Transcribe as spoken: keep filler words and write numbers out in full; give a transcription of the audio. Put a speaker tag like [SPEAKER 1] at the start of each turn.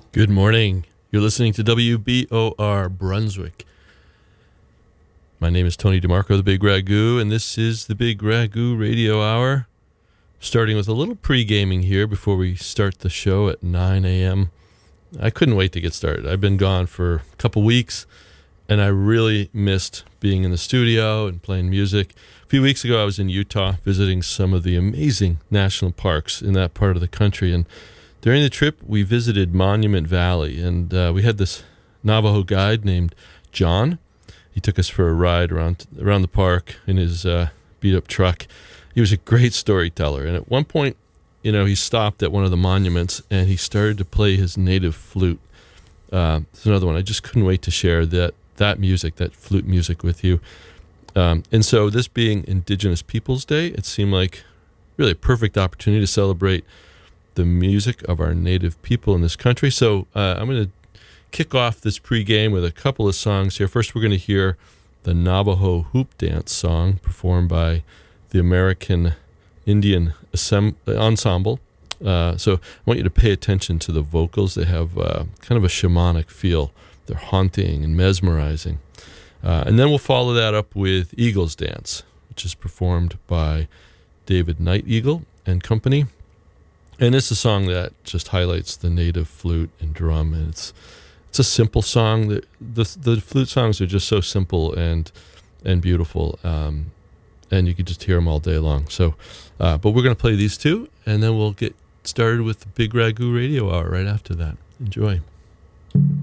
[SPEAKER 1] Good morning. You're listening to W B O R Brunswick. My name is Tony DeMarco, the Big Ragu, and this is the Big Ragu Radio Hour. Starting with a little pre-gaming here before we start the show at nine a.m. I couldn't wait to get started. I've been gone for a couple weeks, and I really missed being in the studio and playing music. A few weeks ago, I was in Utah visiting some of the amazing national parks in that part of the country, and during the trip, we visited Monument Valley, and uh, we had this Navajo guide named John. He took us for a ride around around the park in his uh, beat-up truck. He was a great storyteller, and at one point, you know, he stopped at one of the monuments, and he started to play his native flute. Uh, it's another one. I just couldn't wait to share that that music, that flute music with you. Um, and so this being Indigenous Peoples Day, it seemed like really a perfect opportunity to celebrate the music of our native people in this country. So uh, I'm going to kick off this pregame with a couple of songs here. First, we're going to hear the Navajo Hoop Dance song performed by the American Indian Assemb- Ensemble. Uh, so I want you to pay attention to the vocals. They have uh, kind of a shamanic feel. They're haunting and mesmerizing. Uh, and then we'll follow that up with Eagles Dance, which is performed by David Night Eagle and company. And it's a song that just highlights the native flute and drum, and it's it's a simple song. The the, the flute songs are just so simple and and beautiful, um, and you could just hear them all day long. So, uh, but we're going to play these two, and then we'll get started with the Big Ragu Radio Hour right after that. Enjoy.